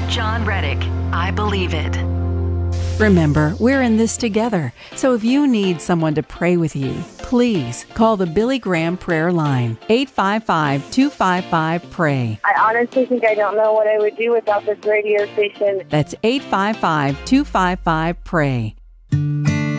John Reddick, I Believe It. Remember, we're in this together. So if you need someone to pray with you, please call the Billy Graham Prayer Line, 855-255-PRAY. I honestly think I don't know what I would do without this radio station. That's 855-255-PRAY.